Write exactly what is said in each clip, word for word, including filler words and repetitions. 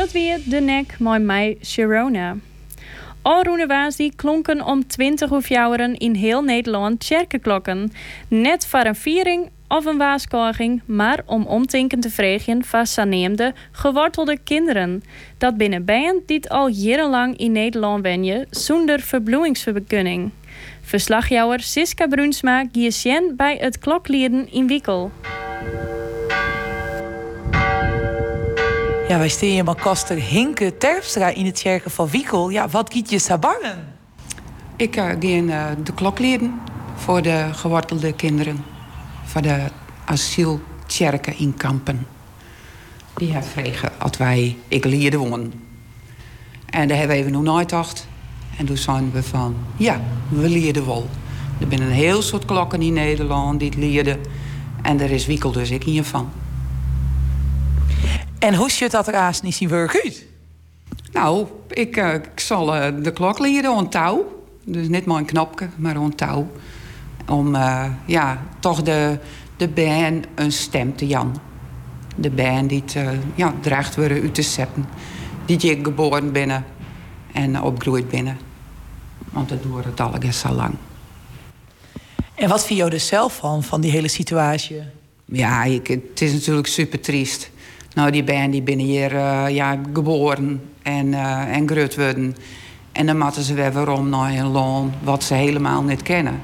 dat weer de nek met mij Sharona. Alroene waas die klonken om twintig uur fjouweren in heel Nederland kerkenklokken. Net voor een viering of een waaskoging, maar om omtinken te vregen van saneemde, gewortelde kinderen. Dat binnen band die al jarenlang in Nederland wenje, zonder verbloeingsvergunning. Verslagjouwer Siska Brunsma giesjen bij het kloklieden in Wiekel. Ja, wij staan hier met Koster Hinke Terpstra in het kerken van Wiekel. Ja, wat giet je sabarren? Ik uh, ga uh, de klok leren voor de gewortelde kinderen. Voor de asielkerken in Kampen. Die hebben vregen als wij ik leerde wonen. En daar hebben we even nog nooit gedacht. En toen zeiden we van, ja, we leerden wel. Er zijn een heel soort klokken in Nederland die het leerden. En daar is Wiekel dus ik hiervan. En hoe ziet dat er haast niet zien werk uit? Nou, ik, uh, ik zal uh, de klok leren aan touw. Dus niet maar een knopje, maar aan touw. Om uh, ja, toch de, de band een stem te jan. De band die het, uh, ja, draagt worden uit te zetten. Die ik geboren binnen en opgroeid binnen. Want dat duurt het al zo lang. En wat vind je er zelf van, van die hele situatie? Ja, ik, het is natuurlijk super triest. Nou, die band die binnen hier uh, ja, geboren en, uh, en groot worden. En dan moeten ze weer waarom naar een land wat ze helemaal niet kennen.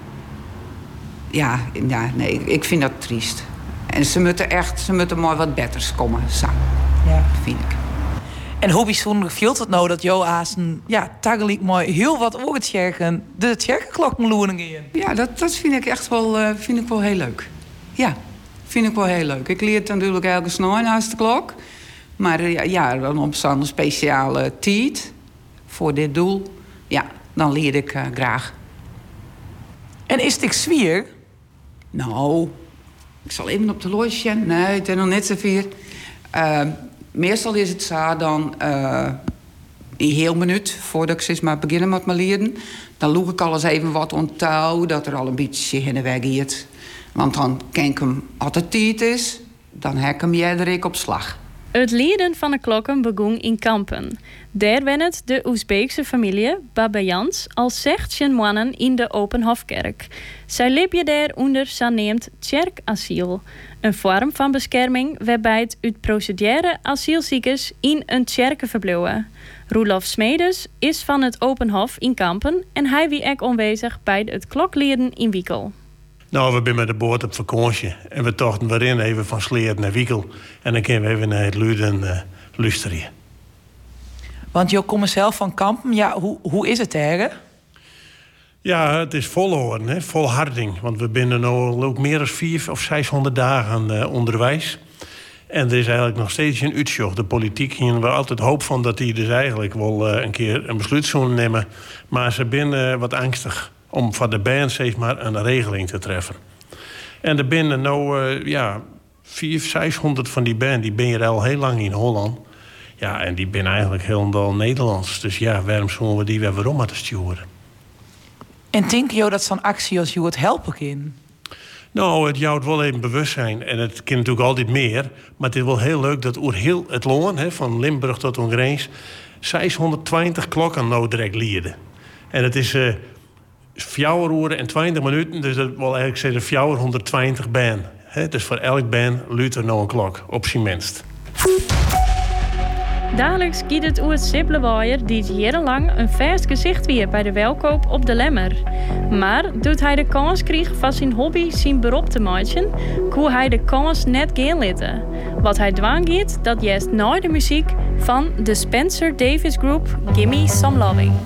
Ja, ja, nee, ik vind dat triest. En ze moeten echt, ze moeten maar wat betters komen samen. Ja, vind ik. En hoe bijzonder viel het nou dat jouw Aasen, ja, tagaliek mooi heel wat oortjerken de kerkenklok loeren gaan? Ja, dat, dat vind ik echt wel, uh, vind ik wel heel leuk. Ja, vind ik wel heel leuk. Ik leer het natuurlijk elke snor naast de klok. Maar uh, ja, dan op zo'n speciale tijd voor dit doel, ja, dan leer ik uh, graag. En is het zwier? Nou, ik zal even op de loge. Nee, het is nog net zoveel. Uh, meestal is het zo dan uh, een heel minuut voordat ik steeds maar beginnen met mijn leren. Dan loeg ik al eens even wat ontouw, dat er al een beetje heen en weg gaat. Want dan ken ik hem als het tijd is, dan heb ik hem jederik op slag. Het lieden van de klokken begon in Kampen. Daar wennet de Oezbeekse familie Babayans als zestien mannen in de Openhofkerk. Zij leefden daar onder zogenaamd kerkasiel. Een vorm van bescherming waarbij het uit procedure asielziekers in een kerken verbleven. Roelof Smedes is van het Openhof in Kampen en hij wie ook aanwezig bij het kloklieden in Wiekel. Nou, we zijn met de boot op vakantie en we tochten waarin even van Sleert naar Wiekel. En dan kunnen we even naar het Luden uh, luisteren. Want je komt zelf van Kampen, ja, hoe, hoe is het daar? Ja, het is volhouden, hè? Volharding. Want we zijn nu ook meer dan vierhonderd of zeshonderd dagen uh, onderwijs. En er is eigenlijk nog steeds een uitzicht. De politiek hier we altijd hoop van dat die dus eigenlijk wel uh, een keer een besluit zullen nemen. Maar ze zijn uh, wat angstig om van de band steeds maar een regeling te treffen. En er binnen nou uh, ja, vierhonderd, zeshonderd van die band, die ben je al heel lang in Holland. Ja, en die ben eigenlijk helemaal Nederlands. Dus ja, waarom zullen we die weer waarom moeten sturen? En denk je dat zo'n actie als je het helpen kan? Nou, het jouwt wel even bewust zijn. En het kan natuurlijk altijd meer. Maar het is wel heel leuk dat over heel het land, van Limburg tot aan Grens, zeshonderdtwintig klokken nou direct lieden. En het is uh, vier uur en twintig minuten. Dus dat wil eigenlijk zeggen vierhonderdtwintig band. Dus voor elk band luidt er nou een klok, op zijn minst. Dagelijks giet het oer Sipplewaaier die het jarenlang een vast gezicht weer bij de welkoop op de Lemmer. Maar doet hij de kans kreeg van zijn hobby zijn beroep te maken, kon hij de kans net gaan laten. Wat hij dwang giet, dat juist na de muziek van de Spencer Davis Group Gimme Some Loving.